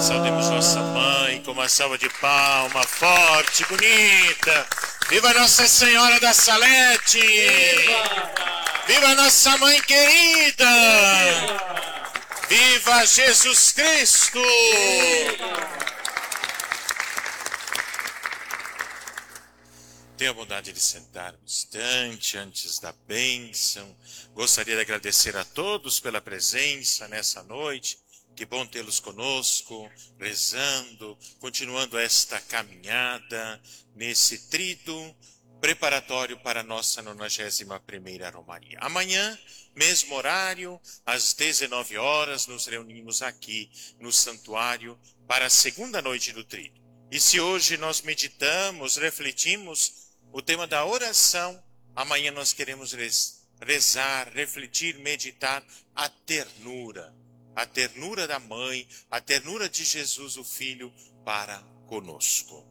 Saudemos nossa mãe com uma salva de palma forte, bonita. Viva Nossa Senhora da Salete! Viva nossa mãe querida! Viva Jesus Cristo! Tenha a bondade de sentar um instante antes da bênção. Gostaria de agradecer a todos pela presença nessa noite. Que bom tê-los conosco, rezando, continuando esta caminhada nesse tríduo preparatório para a nossa 91ª Romaria. Amanhã, mesmo horário, às 19 horas, nos reunimos aqui no santuário para a segunda noite do tríduo. E se hoje nós meditamos, refletimos o tema da oração, amanhã nós queremos rezar, refletir, meditar a ternura da mãe, a ternura de Jesus, o Filho, para conosco.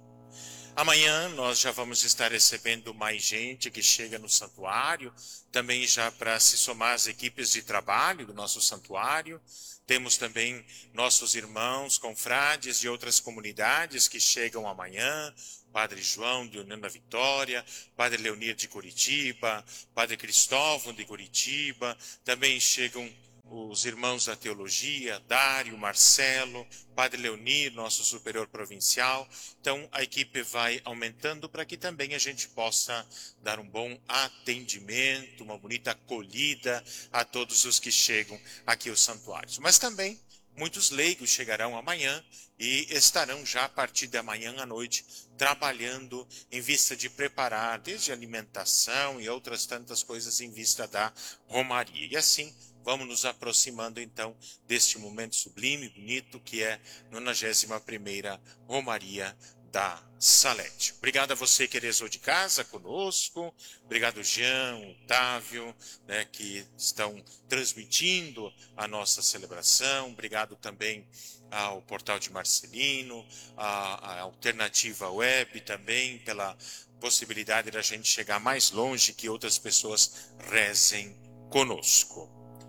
Amanhã nós já vamos estar recebendo mais gente que chega no santuário, também já para se somar às equipes de trabalho do nosso santuário. Temos também nossos irmãos, confrades de outras comunidades que chegam amanhã, Padre João de União da Vitória, Padre Leonir de Curitiba, Padre Cristóvão de Curitiba, também chegam os irmãos da teologia, Dário, Marcelo, Padre Leonir, nosso superior provincial. Então a equipe vai aumentando para que também a gente possa dar um bom atendimento, uma bonita acolhida a todos os que chegam aqui aos santuários. Mas também muitos leigos chegarão amanhã e estarão já a partir de amanhã à noite trabalhando em vista de preparar desde alimentação e outras tantas coisas em vista da Romaria. E assim vamos nos aproximando então deste momento sublime, bonito, que é a 91ª Romaria da Salete. Obrigado a você que rezou de casa conosco, obrigado Jean, Otávio, que estão transmitindo a nossa celebração, obrigado também ao Portal de Marcelino, a Alternativa Web também, pela possibilidade da gente chegar mais longe, que outras pessoas rezem conosco.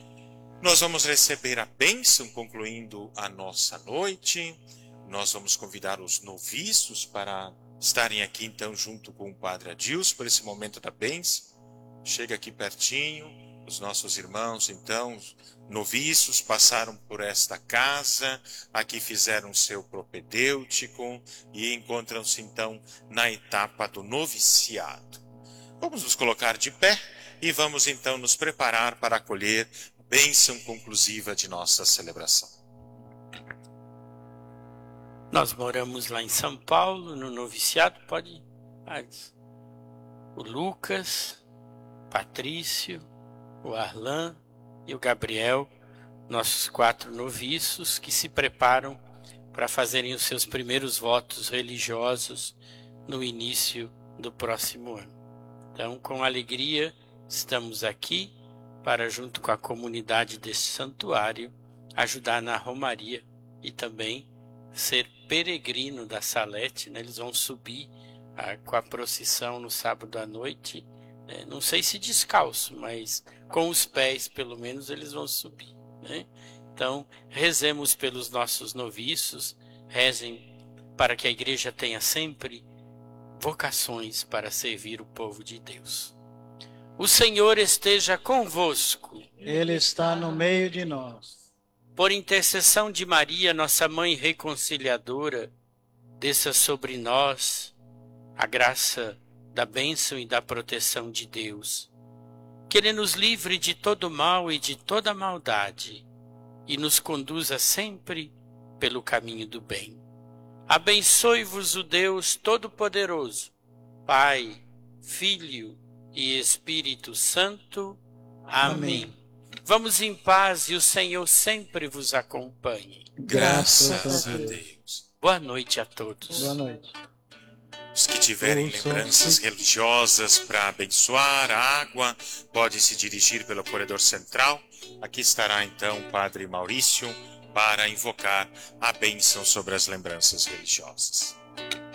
Nós vamos receber a bênção, concluindo a nossa noite. Nós vamos convidar os noviços para estarem aqui, então, junto com o Padre Adilson, por esse momento da bênção. Chega aqui pertinho, os nossos irmãos, então, noviços, passaram por esta casa, aqui fizeram seu propedêutico e encontram-se, então, na etapa do noviciado. Vamos nos colocar de pé e vamos, então, nos preparar para acolher bênção conclusiva de nossa celebração. Nós moramos lá em São Paulo, no noviciado, pode ir. O Lucas, Patrício, o Arlan e o Gabriel, nossos 4 noviços que se preparam para fazerem os seus primeiros votos religiosos no início do próximo ano. Então, com alegria, estamos aqui para, junto com a comunidade desse santuário, ajudar na Romaria e também ser peregrino da Salete, né? Eles vão subir com a procissão no sábado à noite, não sei se descalço, mas com os pés, pelo menos, eles vão subir, né? Então, rezemos pelos nossos noviços, rezem para que a igreja tenha sempre vocações para servir o povo de Deus. O Senhor esteja convosco. Ele está no meio de nós. Por intercessão de Maria, nossa Mãe Reconciliadora, desça sobre nós a graça da bênção e da proteção de Deus. Que Ele nos livre de todo mal e de toda maldade e nos conduza sempre pelo caminho do bem. Abençoe-vos o Deus Todo-Poderoso, Pai, Filho e Espírito Santo. Amém. Vamos em paz e o Senhor sempre vos acompanhe. Graças a Deus. Boa noite a todos. Boa noite. Os que tiverem lembranças religiosas para abençoar a água, podem se dirigir pelo corredor central. Aqui estará então o Padre Maurício para invocar a bênção sobre as lembranças religiosas.